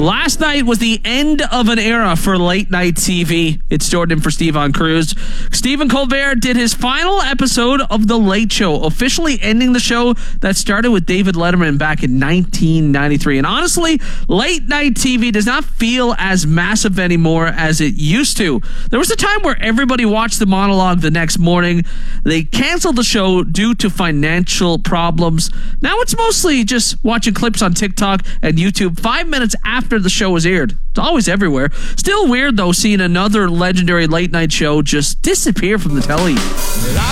Last night was the end of an era for late night TV. It's Jordan for Stephen Cruz. Stephen Colbert did his final episode of The Late Show, officially ending the show that started with David Letterman back in 1993. And honestly, late night TV does not feel as massive anymore as it used to. There was a time where everybody watched the monologue the next morning. They canceled the show due to financial problems. Now it's mostly just watching clips on TikTok and YouTube 5 minutes after the show was aired. It's always everywhere. Still weird, though, seeing another legendary late night show just disappear from the telly.